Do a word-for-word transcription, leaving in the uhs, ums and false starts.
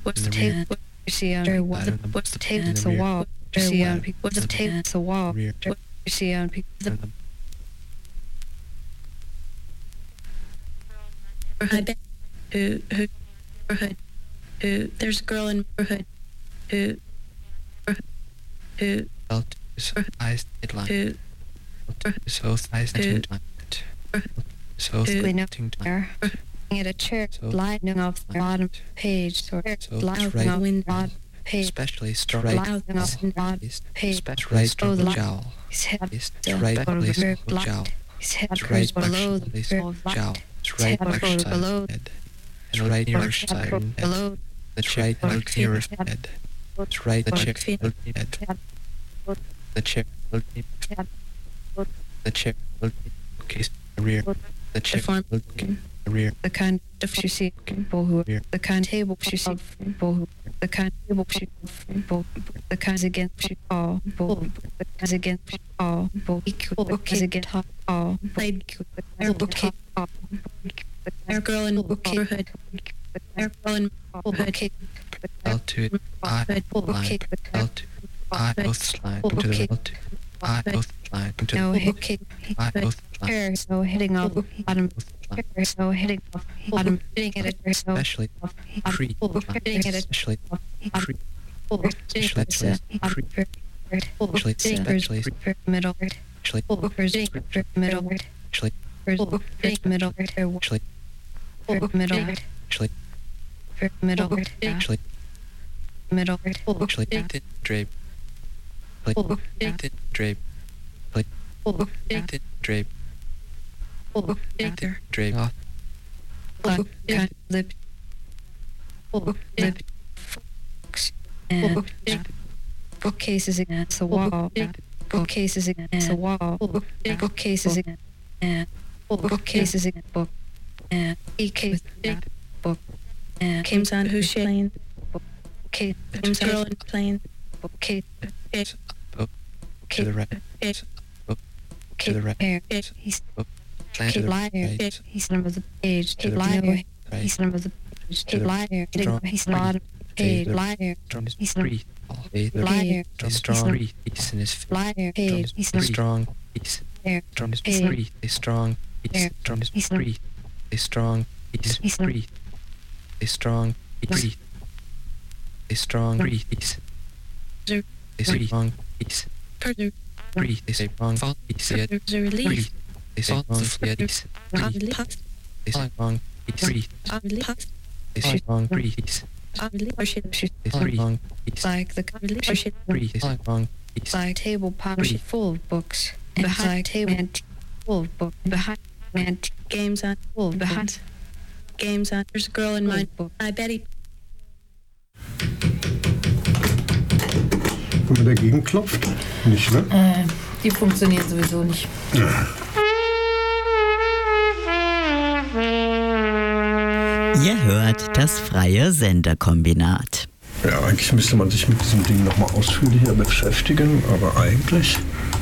What's the tape? What you see on people? What's the tape? It's a wall. What you see on people? What's the tape? It's a wall. What you see on people? Neighborhood who who neighborhood who there's a girl in neighborhood who who felt so eyes line who so eyes to line so thing there at a chair sliding off the bottom page or sliding off the bottom page, especially straight off the bottom page, especially right oh, the the jowl his head is right place of jowl his head right below the the jowl right below head and right near side below the right near head it's right the chair head the chair the chair case rear the chair the rear the kind of you see people who are the kind of table you see people who the kind of table you people the kinds against you all people the kinds against you all people the kinds against all played the our girl in neighborhood our girl in neighborhood L to I line L to I both slide into the L to I both slide into no the hit I both slide so hitting off bottom so hitting off bottom hitting it at so especially creep hitting it at especially creep especially especially middle especially middle especially middle especially middle actually middle actually middle actually thin drape like thin drape like thin drape thin drape off kind lip lip and bookcases against the wall bookcases against the wall bookcases against and bookcases against book and E K book and James on who's playing Kate James girl in playing Kate to the right to the right he's Kate Kate liar he's number the page Kate liar he's number the page Kate liar he's bottom page liar he's number liar strong piece in his liar page he's strong piece drum is breathe a strong piece drum is breathe a strong piece breathe a strong piece a strong piece a strong piece breathe a strong piece breathe a strong piece breathe a strong piece breathe a strong piece a strong piece like the breathe a strong piece like table pocket full of books behind table and full of books behind and games on full behind games on there's a girl in my book I bet he wenn man dagegen klopft, nicht, ne? Äh, die funktionieren sowieso nicht. Ja. Ihr hört das freie Senderkombinat. Ja, eigentlich müsste man sich mit diesem Ding nochmal ausführlicher beschäftigen, aber eigentlich